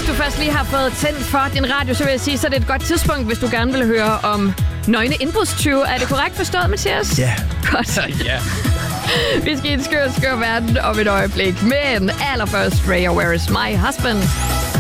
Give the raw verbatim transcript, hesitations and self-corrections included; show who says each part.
Speaker 1: du først lige har fået tændt for din radio, så vil jeg sige, så er det et godt tidspunkt, hvis du gerne vil høre om nøgne indbrudstyve. Er det korrekt forstået, Mathias?
Speaker 2: Ja.
Speaker 1: Godt.
Speaker 2: Ja.
Speaker 1: Vi skal i en skør, skør verden om et øjeblik. Men allerførst, Raya, Where is my husband?